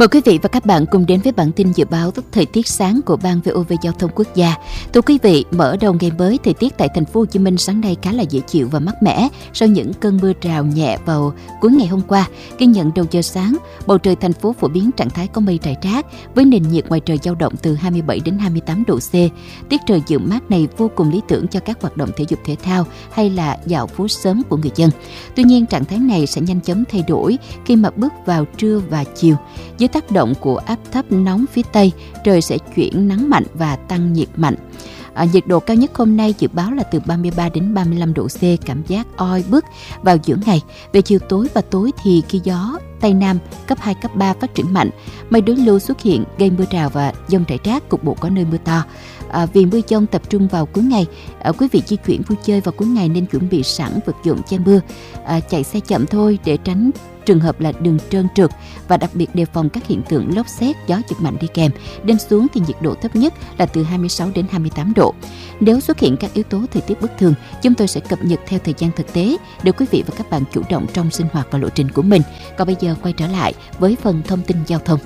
Mời quý vị và các bạn cùng đến với bản tin dự báo thời tiết sáng của Ban VOV Giao thông Quốc gia. Thưa quý vị, mở đầu ngày mới, thời tiết tại thành phố Hồ Chí Minh sáng nay khá là dễ chịu và mát mẻ sau những cơn mưa rào nhẹ vào cuối ngày hôm qua. Ghi nhận đầu giờ sáng, bầu trời thành phố phổ biến trạng thái có mây rải rác với nền nhiệt ngoài trời dao động từ 27 đến 28 độ C. Tiết trời dịu mát này vô cùng lý tưởng cho các hoạt động thể dục thể thao hay là dạo phố sớm của người dân. Tuy nhiên, trạng thái này sẽ nhanh chóng thay đổi khi mà bước vào trưa và chiều. Dưới tác động của áp thấp nóng phía Tây, trời sẽ chuyển nắng mạnh và tăng nhiệt mạnh. Nhiệt độ cao nhất hôm nay dự báo là từ 33 đến 35 độ C, cảm giác oi bức vào giữa ngày. Về chiều tối và tối thì khi gió Tây Nam cấp 2, cấp 3 phát triển mạnh, mây đối lưu xuất hiện gây mưa rào và dông rải rác, cục bộ có nơi mưa to. Vì mưa dông tập trung vào cuối ngày, quý vị di chuyển vui chơi vào cuối ngày nên chuẩn bị sẵn vật dụng che mưa, chạy xe chậm thôi để tránh trường hợp là đường trơn trượt và đặc biệt đề phòng các hiện tượng lốc sét, gió giật mạnh đi kèm. Đêm xuống thì nhiệt độ thấp nhất là từ 26 đến 28 độ. Nếu xuất hiện các yếu tố thời tiết bất thường, chúng tôi sẽ cập nhật theo thời gian thực tế để quý vị và các bạn chủ động trong sinh hoạt và lộ trình của mình. Còn bây giờ quay trở lại với phần thông tin giao thông.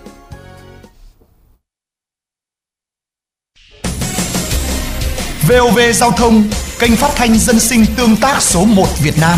VOV Giao thông, kênh phát thanh dân sinh tương tác số 1 Việt Nam.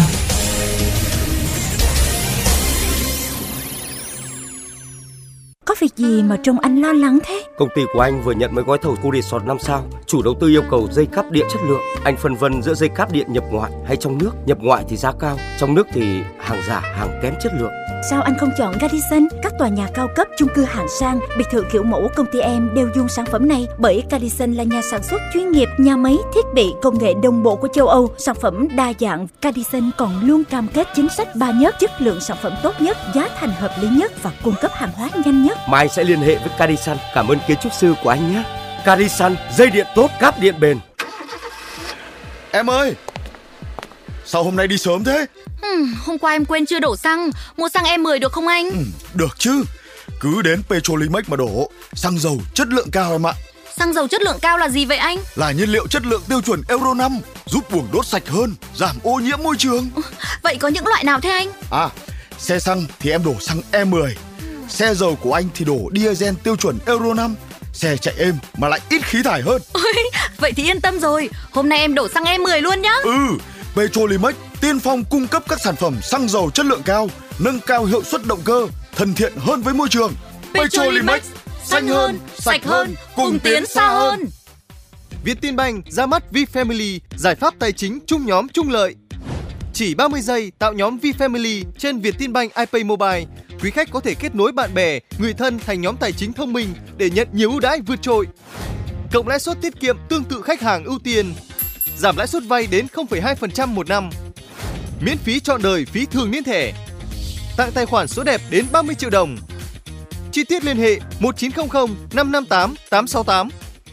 Có việc gì mà trông anh lo lắng thế? Công ty của anh vừa nhận mấy gói thầu khu resort 5 sao. Chủ đầu tư yêu cầu dây cáp điện chất lượng. Anh phân vân giữa dây cáp điện nhập ngoại hay trong nước. Nhập ngoại thì giá cao, trong nước thì hàng giả, hàng kém chất lượng. Sao anh không chọn Radisson? Các tòa nhà cao cấp, chung cư hạng sang, biệt thự kiểu mẫu công ty em đều dùng sản phẩm này, bởi Radisson là nhà sản xuất chuyên nghiệp, nhà máy, thiết bị, công nghệ đồng bộ của châu Âu, sản phẩm đa dạng. Radisson còn luôn cam kết chính sách 3 nhất, chất lượng sản phẩm tốt nhất, giá thành hợp lý nhất và cung cấp hàng hóa nhanh nhất. Mai sẽ liên hệ với Radisson. Cảm ơn kiến trúc sư của anh nhé. Radisson, dây điện tốt, cáp điện bền. Em ơi, sao hôm nay đi sớm thế? Hôm qua em quên chưa đổ xăng. Mua xăng E10 được không anh? Được chứ. Cứ đến Petrolimex mà đổ. Xăng dầu chất lượng cao em ạ. Xăng dầu chất lượng cao là gì vậy anh? Là nhiên liệu chất lượng tiêu chuẩn Euro 5, giúp buồng đốt sạch hơn, giảm ô nhiễm môi trường. Vậy có những loại nào thế anh? Xe xăng thì em đổ xăng E10. Xe dầu của anh thì đổ diesel tiêu chuẩn Euro 5. Xe chạy êm mà lại ít khí thải hơn. Vậy thì yên tâm rồi. Hôm nay em đổ xăng E10 luôn nhá. Petrolimex tiên phong cung cấp các sản phẩm xăng dầu chất lượng cao, nâng cao hiệu suất động cơ, thân thiện hơn với môi trường. Petrolimex, xanh hơn, sạch hơn, cùng tiến xa hơn. Vietinbank ra mắt VFamily, giải pháp tài chính chung nhóm chung lợi. Chỉ 30 giây tạo nhóm VFamily trên Vietinbank iPay Mobile. Quý khách có thể kết nối bạn bè, người thân thành nhóm tài chính thông minh để nhận nhiều ưu đãi vượt trội. Cộng lãi suất tiết kiệm tương tự khách hàng ưu tiên. Giảm lãi suất vay đến 0,2% một năm. Miễn phí trọn đời phí thường niên thẻ. Tặng tài khoản số đẹp đến 30 triệu đồng. Chi tiết liên hệ 1900 558 868.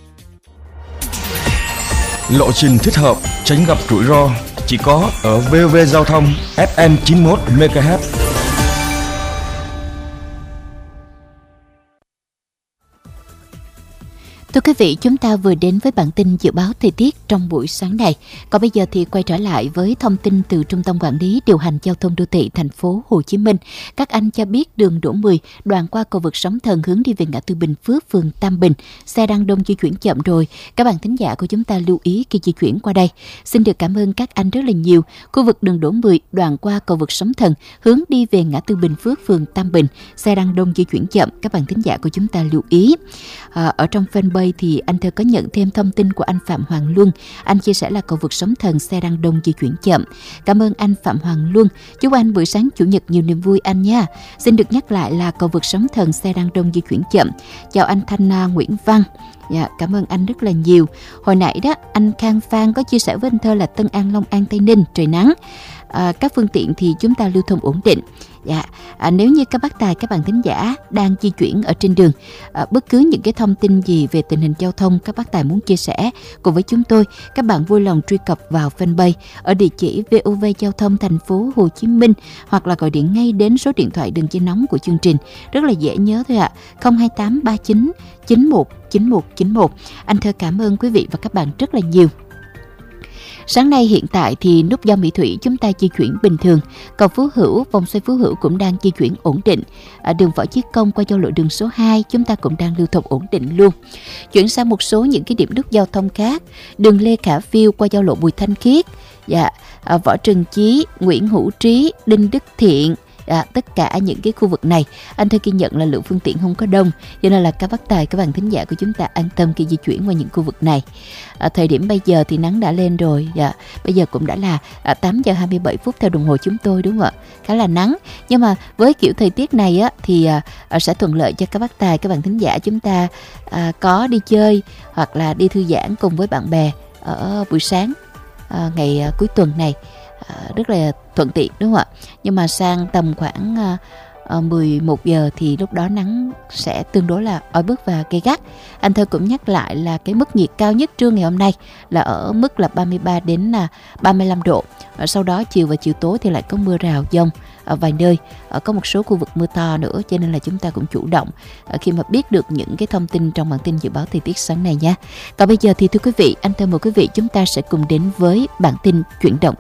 Lộ trình thích hợp, tránh gặp rủi ro chỉ có ở VOV Giao thông FM 91 MHz. Thưa quý vị, chúng ta vừa đến với bản tin dự báo thời tiết trong buổi sáng này. Còn bây giờ thì quay trở lại với thông tin từ Trung tâm Quản lý Điều hành Giao thông Đô thị thành phố Hồ Chí Minh. Các anh cho biết đường Đỗ Mười, đoạn qua cầu vượt Sóng Thần hướng đi về ngã tư Bình Phước, phường Tam Bình, xe đang đông di chuyển chậm rồi. Các bạn thính giả của chúng ta lưu ý khi di chuyển qua đây. Xin được cảm ơn các anh rất là nhiều. Khu vực đường Đỗ Mười, đoạn qua cầu vượt Sóng Thần hướng đi về ngã tư Bình Phước, phường Tam Bình, xe đang đông di chuyển chậm. Các bạn thính giả của chúng ta lưu ý. Ở trong fanpage thì anh Thơ có nhận thêm thông tin của anh Phạm Hoàng Luân. Anh chia sẻ là cầu vượt Sóng Thần xe đang đông di chuyển chậm. Cảm ơn anh Phạm Hoàng Luân. Chúc anh buổi sáng chủ nhật nhiều niềm vui anh nha. Xin được nhắc lại là cầu vượt Sóng Thần xe đang đông di chuyển chậm. Chào anh Thanh Nguyễn Văn. Dạ, cảm ơn anh rất là nhiều. Hồi nãy đó anh Khang Phan có chia sẻ với anh Thơ là Tân An, Long An, Tây Ninh trời nắng. Các phương tiện thì chúng ta lưu thông ổn định. Dạ, nếu như các bác tài, các bạn thính giả đang di chuyển ở trên đường, bất cứ những cái thông tin gì về tình hình giao thông các bác tài muốn chia sẻ cùng với chúng tôi, các bạn vui lòng truy cập vào fanpage ở địa chỉ VOV Giao thông thành phố Hồ Chí Minh, hoặc là gọi điện ngay đến số điện thoại đường dây nóng của chương trình, rất là dễ nhớ thôi ạ, 02839 91 9191. Anh Thơ cảm ơn quý vị và các bạn rất là nhiều. Sáng nay hiện tại thì nút giao Mỹ Thủy chúng ta di chuyển bình thường. Cầu Phú Hữu, vòng xoay Phú Hữu cũng đang di chuyển ổn định. Đường Võ Chí Công qua giao lộ đường số 2 chúng ta cũng đang lưu thông ổn định luôn. Chuyển sang một số những cái điểm nút giao thông khác. Đường Lê Khả Phiêu qua giao lộ Bùi Thanh Khiết, Võ Trần Chí, Nguyễn Hữu Trí, Đinh Đức Thiện. Tất cả những cái khu vực này anh Thơ ghi nhận là lượng phương tiện không có đông, cho nên là các bác tài, các bạn thính giả của chúng ta an tâm khi di chuyển qua những khu vực này. Thời điểm bây giờ thì nắng đã lên rồi, bây giờ cũng đã là 8 giờ 27 phút theo đồng hồ chúng tôi, đúng không ạ? Khá là nắng, nhưng mà với kiểu thời tiết này á thì sẽ thuận lợi cho các bác tài, các bạn thính giả chúng ta có đi chơi hoặc là đi thư giãn cùng với bạn bè ở buổi sáng ngày cuối tuần này. Rất là thuận tiện, đúng không ạ? Nhưng mà sang tầm khoảng 11 giờ thì lúc đó nắng sẽ tương đối là oi bức và gay gắt. Anh Thơ cũng nhắc lại là cái mức nhiệt cao nhất trưa ngày hôm nay là ở mức là 33 đến 35 độ. Sau đó chiều và chiều tối thì lại có mưa rào dông ở vài nơi, có một số khu vực mưa to nữa, cho nên là chúng ta cũng chủ động khi mà biết được những cái thông tin trong bản tin dự báo thời tiết sáng nay nha. Còn bây giờ thì thưa quý vị, anh Thơ mời quý vị chúng ta sẽ cùng đến với bản tin chuyển động